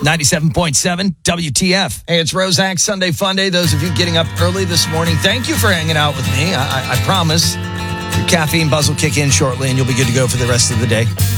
97.7 WTF. Hey, it's Roszak Sunday Fun Day. Those of you getting up early this morning, thank you for hanging out with me. I promise your caffeine buzz will kick in shortly and you'll be good to go for the rest of the day.